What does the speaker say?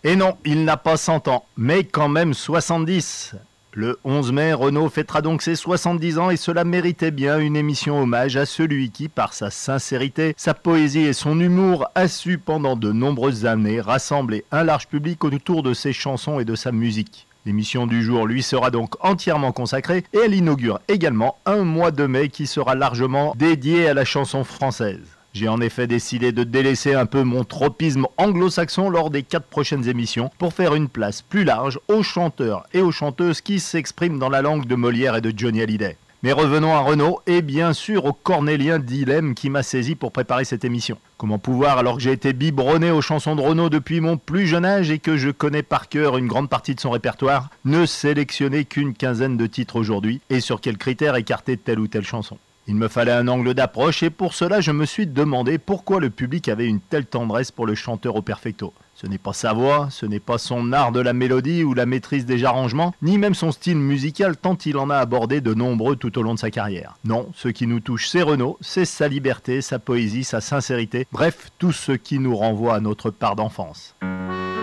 Et non, il n'a pas 100 ans, mais quand même 70. Le 11 mai, Renaud fêtera donc ses 70 ans et cela méritait bien une émission hommage à celui qui, par sa sincérité, sa poésie et son humour, a su pendant de nombreuses années rassembler un large public autour de ses chansons et de sa musique. L'émission du jour lui sera donc entièrement consacrée et elle inaugure également un mois de mai qui sera largement dédié à la chanson française. J'ai en effet décidé de délaisser un peu mon tropisme anglo-saxon lors des 4 prochaines émissions pour faire une place plus large aux chanteurs et aux chanteuses qui s'expriment dans la langue de Molière et de Johnny Hallyday. Mais revenons à Renaud et bien sûr au cornélien dilemme qui m'a saisi pour préparer cette émission. Comment pouvoir, alors que j'ai été biberonné aux chansons de Renaud depuis mon plus jeune âge et que je connais par cœur une grande partie de son répertoire, ne sélectionner qu'une quinzaine de titres aujourd'hui et sur quels critères écarter telle ou telle chanson? Il me fallait un angle d'approche et pour cela je me suis demandé pourquoi le public avait une telle tendresse pour le chanteur au perfecto. Ce n'est pas sa voix, ce n'est pas son art de la mélodie ou la maîtrise des arrangements, ni même son style musical tant il en a abordé de nombreux tout au long de sa carrière. Non, ce qui nous touche c'est Renaud, c'est sa liberté, sa poésie, sa sincérité, bref, tout ce qui nous renvoie à notre part d'enfance.